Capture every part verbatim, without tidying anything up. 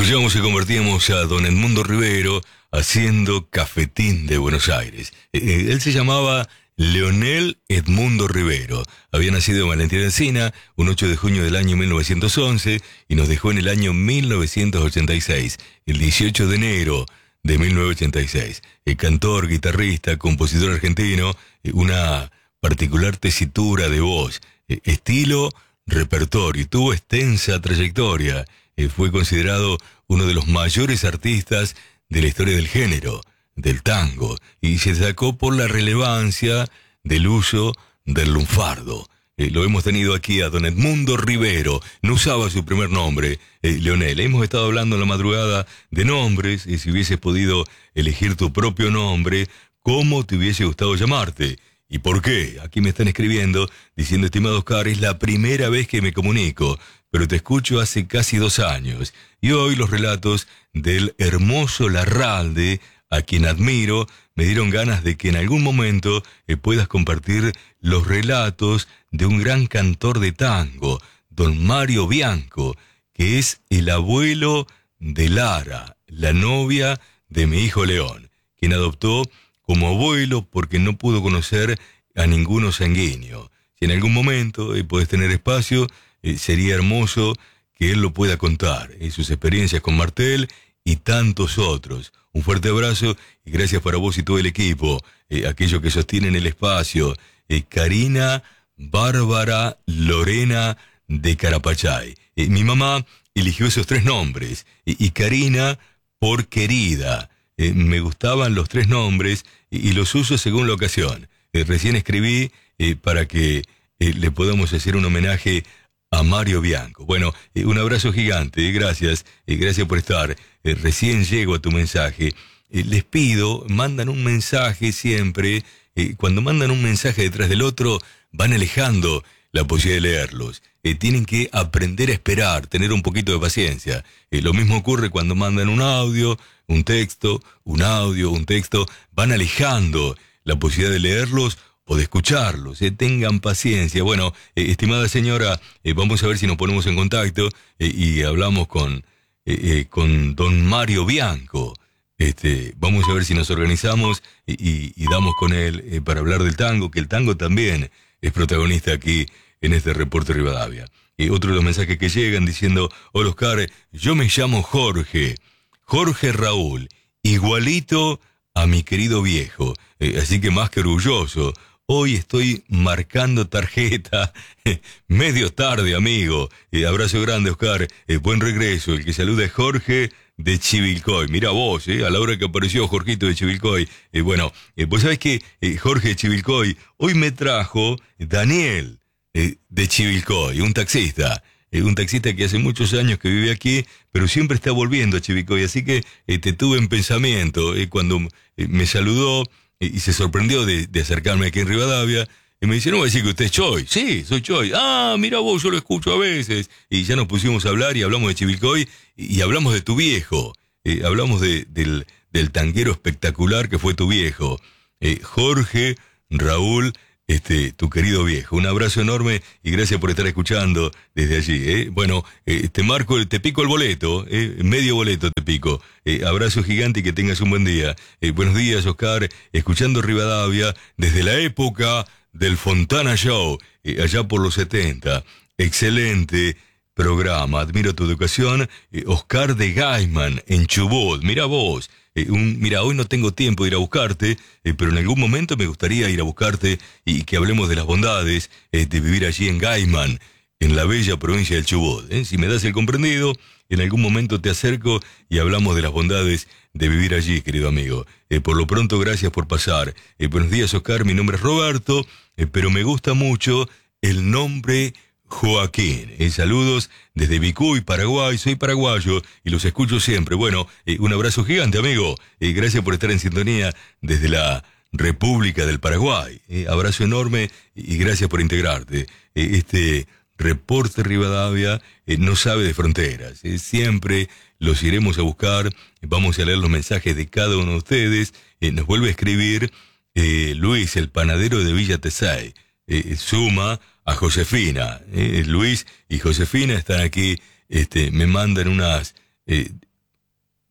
Escuchábamos y convertíamos a don Edmundo Rivero haciendo Cafetín de Buenos Aires. Eh, él se llamaba Leonel Edmundo Rivero. Había nacido en Valentín Alsina un ocho de junio del año mil novecientos once y nos dejó en el año mil novecientos ochenta y seis, el dieciocho de enero de mil novecientos ochenta y seis. El cantor, guitarrista, compositor argentino, eh, una particular tesitura de voz, eh, estilo, repertorio, y tuvo extensa trayectoria. Eh, fue considerado uno de los mayores artistas de la historia del género, del tango, y se destacó por la relevancia del uso del lunfardo. Eh, lo hemos tenido aquí a don Edmundo Rivero. No usaba su primer nombre, eh, Leonel. Hemos estado hablando en la madrugada de nombres, y si hubieses podido elegir tu propio nombre, ¿cómo te hubiese gustado llamarte? ¿Y por qué? Aquí me están escribiendo diciendo, estimado Oscar, es la primera vez que me comunico, pero te escucho hace casi dos años. Y hoy los relatos del hermoso Larralde, a quien admiro, me dieron ganas de que en algún momento eh, puedas compartir los relatos de un gran cantor de tango, don Mario Bianco, que es el abuelo de Lara, la novia de mi hijo León, quien adoptó como abuelo porque no pudo conocer a ninguno sanguíneo. Si en algún momento eh, puedes tener espacio, eh, sería hermoso que él lo pueda contar, eh, sus experiencias con Martel y tantos otros. Un fuerte abrazo y gracias para vos y todo el equipo, eh, aquellos que sostienen el espacio. Eh, Karina, Bárbara, Lorena de Carapachay. Eh, mi mamá eligió esos tres nombres, eh, y Karina por querida. Eh, me gustaban los tres nombres y, y los uso según la ocasión. Eh, recién escribí eh, para que eh, le podamos hacer un homenaje a Mario Bianco. Bueno, eh, un abrazo gigante, eh, gracias, eh, gracias por estar. Eh, recién llego a tu mensaje. Eh, les pido, mandan un mensaje siempre. Eh, cuando mandan un mensaje detrás del otro, van alejando la posibilidad de leerlos. Eh, tienen que aprender a esperar, tener un poquito de paciencia. Eh, lo mismo ocurre cuando mandan un audio, un texto, un audio, un texto. Van alejando la posibilidad de leerlos o de escucharlos. Eh, tengan paciencia. Bueno, eh, estimada señora, eh, vamos a ver si nos ponemos en contacto eh, y hablamos con, eh, eh, con don Mario Bianco. Este, vamos a ver si nos organizamos y, y, y damos con él eh, para hablar del tango, que el tango también es protagonista aquí en este reporte Rivadavia. Y otro de los mensajes que llegan diciendo, hola Oscar, yo me llamo Jorge, Jorge Raúl, igualito a mi querido viejo, eh, así que más que orgulloso. Hoy estoy marcando tarjeta, medio tarde, amigo. Eh, abrazo grande, Oscar. Eh, buen regreso. El que saluda es Jorge de Chivilcoy. Mira vos, eh, a la hora que apareció Jorgito de Chivilcoy. Eh, bueno, eh, vos sabés que eh, Jorge de Chivilcoy hoy me trajo Daniel eh, de Chivilcoy, un taxista. Eh, un taxista que hace muchos años que vive aquí, pero siempre está volviendo a Chivilcoy. Así que eh, te tuve en pensamiento eh, cuando eh, me saludó. Y se sorprendió de, de acercarme aquí en Rivadavia. Y me dice, no, va a decir que usted es Choy. Sí, soy Choy. Ah, mira vos, yo lo escucho a veces. Y ya nos pusimos a hablar y hablamos de Chivilcoy y, y hablamos de tu viejo. Eh, hablamos de, del, del tanguero espectacular que fue tu viejo. Eh, Jorge, Raúl, este, tu querido viejo. Un abrazo enorme y gracias por estar escuchando desde allí. ¿eh? Bueno, eh, te marco, te pico el boleto, eh, medio boleto te pico. Eh, abrazo gigante y que tengas un buen día. Eh, buenos días, Oscar. Escuchando Rivadavia desde la época del Fontana Show, eh, allá por los setenta. Excelente programa. Admiro tu educación. Eh, Oscar de Gaiman, en Chubut. Mira vos. Eh, un, mira, hoy no tengo tiempo de ir a buscarte, eh, pero en algún momento me gustaría ir a buscarte y que hablemos de las bondades eh, de vivir allí en Gaiman, en la bella provincia del Chubut. ¿eh? Si me das el comprendido, en algún momento te acerco y hablamos de las bondades de vivir allí, querido amigo. Eh, por lo pronto, gracias por pasar. Eh, buenos días, Oscar. Mi nombre es Roberto, eh, pero me gusta mucho el nombre Joaquín. Eh, saludos desde Vicuy, Paraguay. Soy paraguayo y los escucho siempre. Bueno, eh, un abrazo gigante, amigo. Eh, gracias por estar en sintonía desde la República del Paraguay. Eh, abrazo enorme y gracias por integrarte. Eh, este reporte Rivadavia eh, no sabe de fronteras. Eh, siempre los iremos a buscar. Vamos a leer los mensajes de cada uno de ustedes. Eh, nos vuelve a escribir eh, Luis, el panadero de Villa Tesey. Eh, suma a Josefina. Eh, Luis y Josefina están aquí, este, me mandan unas, eh,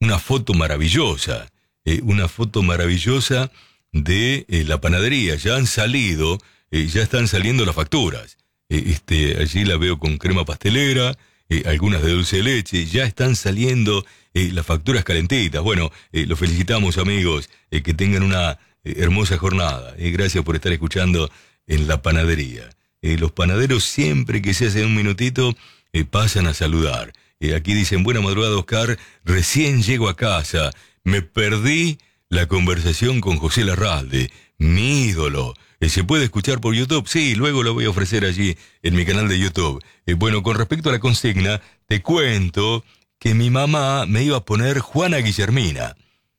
una foto maravillosa, eh, una foto maravillosa de eh, la panadería. Ya han salido, eh, ya están saliendo las facturas. Eh, este, allí la veo con crema pastelera, eh, algunas de dulce de leche, ya están saliendo eh, las facturas calentitas. Bueno, eh, los felicitamos, amigos, eh, que tengan una eh, hermosa jornada. Eh, gracias por estar escuchando en la panadería. Eh, los panaderos siempre que se hacen un minutito eh, pasan a saludar. Eh, aquí dicen, buena madrugada, Oscar, recién llego a casa, me perdí la conversación con José Larralde, mi ídolo. Eh, ¿Se puede escuchar por YouTube? Sí, luego lo voy a ofrecer allí en mi canal de YouTube. Eh, bueno, con respecto a la consigna, te cuento que mi mamá me iba a poner Juana Guillermina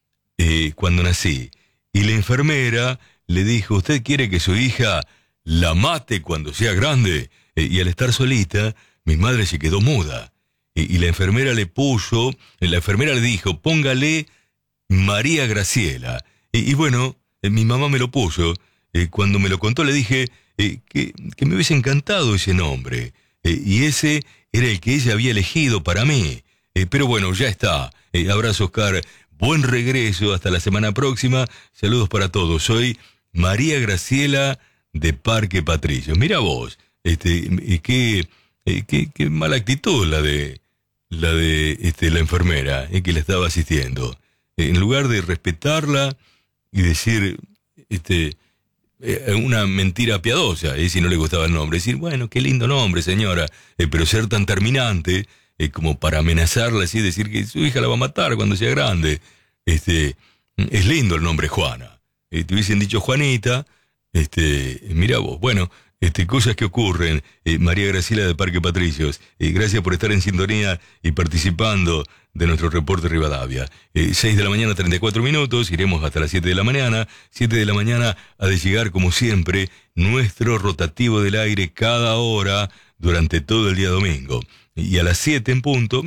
eh, cuando nací. Y la enfermera le dijo, ¿usted quiere que su hija la mate cuando sea grande? Eh, y al estar solita, mi madre se quedó muda. Eh, y la enfermera le puso, eh, la enfermera le dijo, póngale María Graciela. Y, y bueno, eh, mi mamá me lo puso. Eh, cuando me lo contó le dije eh, que, que me hubiese encantado ese nombre. Eh, y ese era el que ella había elegido para mí. Eh, pero bueno, ya está. Eh, abrazo, Oscar. Buen regreso. Hasta la semana próxima. Saludos para todos. Soy María Graciela de Parque Patricios. Mira vos. Este, eh, qué, eh, qué, qué mala actitud la de la de este, la enfermera eh, que la estaba asistiendo. Eh, en lugar de respetarla y decir este, eh, una mentira piadosa, eh, si no le gustaba el nombre, decir, bueno, qué lindo nombre, señora, eh, pero ser tan terminante eh, como para amenazarla así, decir que su hija la va a matar cuando sea grande. Este, es lindo el nombre Juana. Eh, te hubiesen dicho Juanita, este, mira vos, bueno, este, cosas que ocurren. Eh, María Graciela de Parque Patricios, eh, gracias por estar en sintonía y participando de nuestro reporte Rivadavia. Eh, seis de la mañana, treinta y cuatro minutos, iremos hasta las siete de la mañana. siete de la mañana ha de llegar, como siempre, nuestro rotativo del aire cada hora durante todo el día domingo. Y a las siete en punto,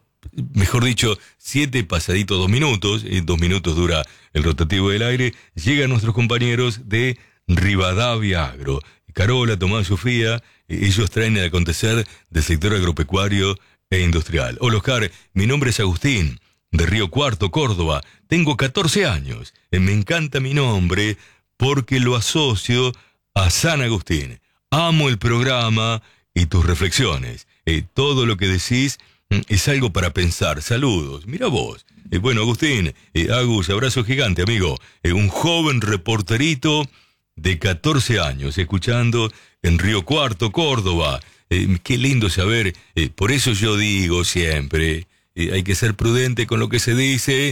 mejor dicho, siete pasaditos dos minutos, eh, dos minutos dura el rotativo del aire, llegan nuestros compañeros de Rivadavia Agro. Carola, Tomás, Sofía, eh, ellos traen el acontecer del sector agropecuario e industrial. Hola, Oscar, mi nombre es Agustín, de Río Cuarto, Córdoba. Tengo catorce años. Eh, me encanta mi nombre porque lo asocio a San Agustín. Amo el programa y tus reflexiones. Eh, todo lo que decís mm, es algo para pensar. Saludos. Mira vos. Eh, bueno, Agustín, eh, Agus, abrazo gigante, amigo. Eh, un joven reporterito de catorce años, escuchando en Río Cuarto, Córdoba. Eh, qué lindo saber, eh, por eso yo digo siempre, eh, hay que ser prudente con lo que se dice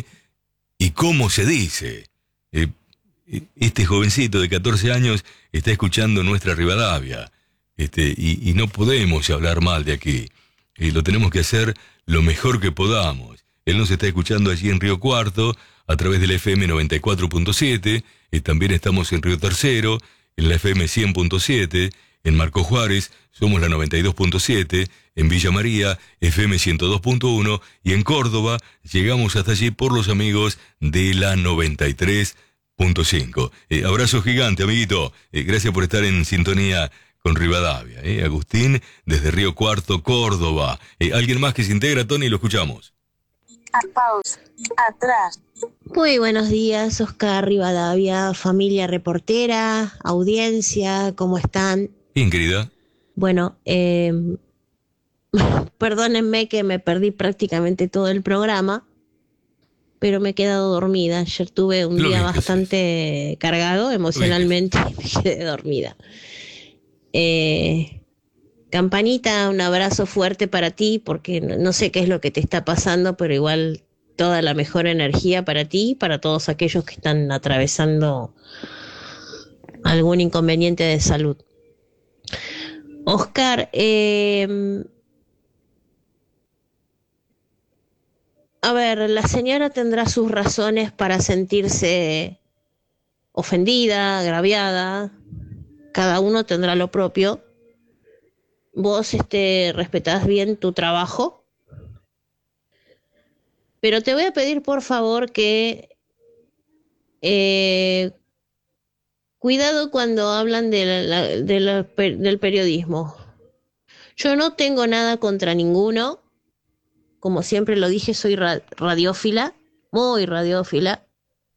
y cómo se dice. Eh, este jovencito de catorce años está escuchando nuestra Rivadavia, este, y, y no podemos hablar mal de aquí. Eh, lo tenemos que hacer lo mejor que podamos. Él nos está escuchando allí en Río Cuarto, a través del F M noventa y cuatro punto siete, eh, también estamos en Río Tercero, en la F M cien punto siete, en Marco Juárez somos la noventa y dos punto siete, en Villa María F M ciento dos punto uno y en Córdoba llegamos hasta allí por los amigos de la noventa y tres punto cinco. Eh, abrazo gigante, amiguito, eh, gracias por estar en sintonía con Rivadavia. Eh. Agustín desde Río Cuarto, Córdoba. Eh, ¿Alguien más que se integra, Tony? Lo escuchamos. Pausa. Atrás. Muy buenos días, Oscar, Rivadavia, familia reportera, audiencia, ¿cómo están? Bien, querida. Bueno, eh, perdónenme que me perdí prácticamente todo el programa, pero me he quedado dormida. Ayer tuve un Lo día bien que bastante haces. cargado emocionalmente y me quedé dormida. Eh, Campanita, un abrazo fuerte para ti, porque no sé qué es lo que te está pasando, pero igual toda la mejor energía para ti y para todos aquellos que están atravesando algún inconveniente de salud. Oscar, eh, a ver, la señora tendrá sus razones para sentirse ofendida, agraviada, cada uno tendrá lo propio. Vos este, respetás bien tu trabajo, pero te voy a pedir por favor que eh, cuidado cuando hablan de la, la, de la, del periodismo. Yo no tengo nada contra ninguno, como siempre lo dije, soy ra- radiófila, muy radiófila,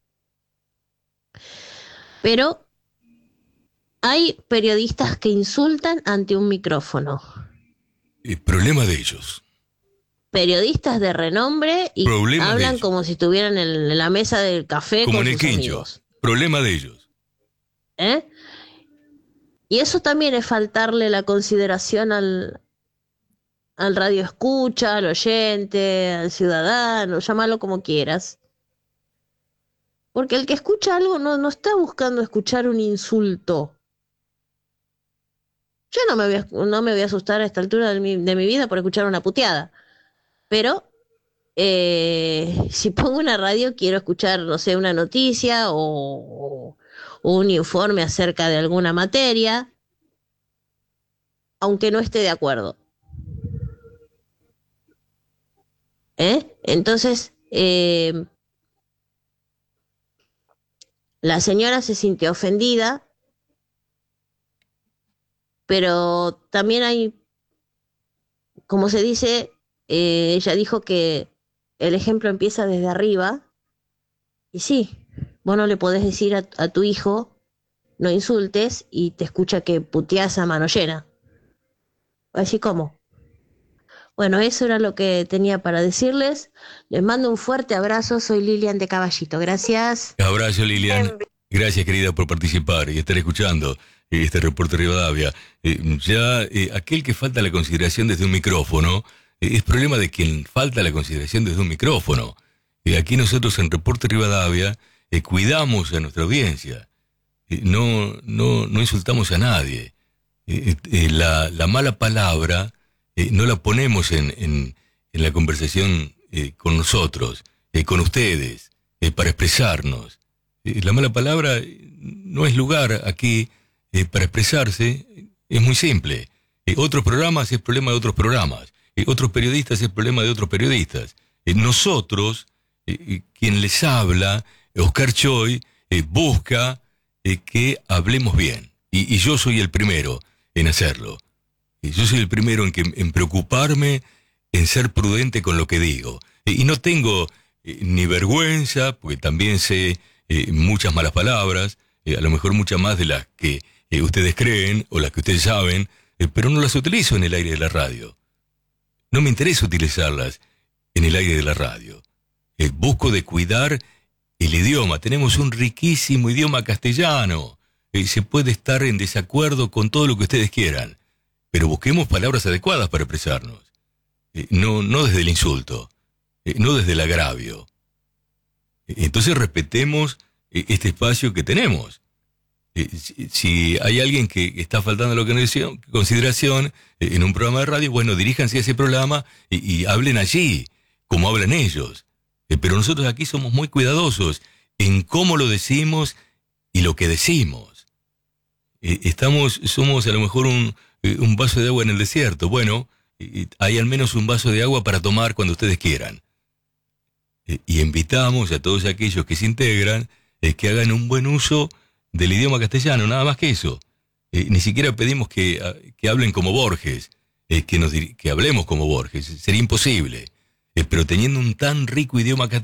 pero hay periodistas que insultan ante un micrófono. El problema de ellos. Periodistas de renombre y Problema hablan de como si estuvieran en la mesa del café como con en el sus quincho. amigos. Problema de ellos. ¿Eh? Y eso también es faltarle la consideración al, al radio escucha, al oyente, al ciudadano, llámalo como quieras. Porque el que escucha algo no, no está buscando escuchar un insulto. Yo no me voy a, no me voy a asustar a esta altura de mi, de mi vida por escuchar una puteada. Pero eh, si pongo una radio quiero escuchar, no sé, una noticia o, o un informe acerca de alguna materia, aunque no esté de acuerdo. ¿Eh? Entonces, eh, la señora se sintió ofendida, pero también hay, como se dice, eh, ella dijo que el ejemplo empieza desde arriba, y sí, vos no le podés decir a, a tu hijo, no insultes, y te escucha que puteás a mano llena. Así como. Bueno, eso era lo que tenía para decirles. Les mando un fuerte abrazo. Soy Lilian de Caballito. Gracias. Abrazo, Lilian. Gracias, querida, por participar y estar escuchando este reporte de Rivadavia. Eh, ya eh, aquel que falta la consideración desde un micrófono eh, es problema de quien falta la consideración desde un micrófono. Y aquí nosotros en Reporte Rivadavia eh, cuidamos a nuestra audiencia. Eh, no, no, no insultamos a nadie. Eh, eh, la, la mala palabra eh, no la ponemos en, en, en la conversación eh, con nosotros, eh, con ustedes, eh, para expresarnos. Eh, la mala palabra no es lugar aquí eh, para expresarse, es muy simple. Eh, otros programas es problema de otros programas, eh, otros periodistas es problema de otros periodistas. Eh, nosotros, eh, quien les habla, Oscar Choi, eh, busca eh, que hablemos bien. Y, y yo soy el primero en hacerlo. Y yo soy el primero en, que, en preocuparme, en ser prudente con lo que digo. Eh, y no tengo eh, ni vergüenza, porque también sé eh, muchas malas palabras, eh, a lo mejor muchas más de las que eh, ustedes creen o las que ustedes saben, eh, pero no las utilizo en el aire de la radio. No me interesa utilizarlas en el aire de la radio. Eh, busco de cuidar el idioma. Tenemos un riquísimo idioma castellano. Eh, se puede estar en desacuerdo con todo lo que ustedes quieran, pero busquemos palabras adecuadas para expresarnos. Eh, no, no desde el insulto, eh, no desde el agravio. Eh, entonces respetemos eh, este espacio que tenemos. Eh, si, si hay alguien que está faltando a la consideración eh, en un programa de radio, bueno, diríjanse a ese programa y, y hablen allí, como hablan ellos. Eh, pero nosotros aquí somos muy cuidadosos en cómo lo decimos y lo que decimos. Eh, estamos, somos a lo mejor un, eh, un vaso de agua en el desierto. Bueno, eh, hay al menos un vaso de agua para tomar cuando ustedes quieran. Eh, y invitamos a todos aquellos que se integran eh, que hagan un buen uso del idioma castellano, nada más que eso. Eh, ni siquiera pedimos que, que hablen como Borges, eh, que, nos, que hablemos como Borges, sería imposible. Eh, pero teniendo un tan rico idioma castellano,